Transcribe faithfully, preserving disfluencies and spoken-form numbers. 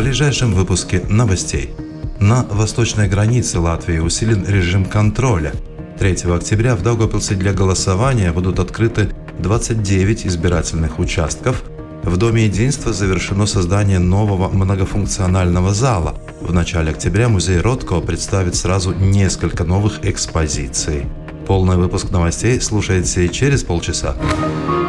ближайшем выпуске новостей. На восточной границе Латвии усилен режим контроля. третьего октября в Даугавпилсе для голосования будут открыты двадцать девять избирательных участков. В Доме единства завершено создание нового многофункционального зала. В начале октября музей Ротко представит сразу несколько новых экспозиций. Полный выпуск новостей слушайте через полчаса.